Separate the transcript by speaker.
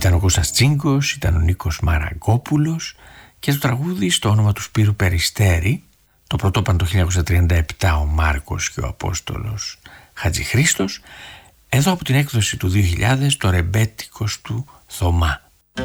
Speaker 1: Ήταν ο Κώστας Τσίγκος, ήταν ο Νίκος Μαραγκόπουλος και το τραγούδι στο όνομα του Σπύρου Περιστέρη. Το πρωτόπαν το 1937 ο Μάρκος και ο Απόστολος Χατζηχρήστος. Εδώ από την έκδοση του 2000 το ρεμπέτικος του Θωμά.